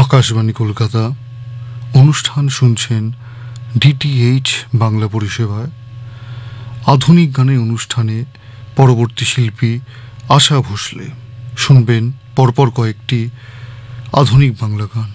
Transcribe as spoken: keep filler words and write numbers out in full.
আকাশবাণী কলকাতা। অনুষ্ঠান শুনছেন ডিটিএইচ বাংলা পরিষেবায়। আধুনিক গানের অনুষ্ঠানে পরবর্তী শিল্পী আশা ভোসলে। শুনবেন পরপর কয়েকটি আধুনিক বাংলা গান।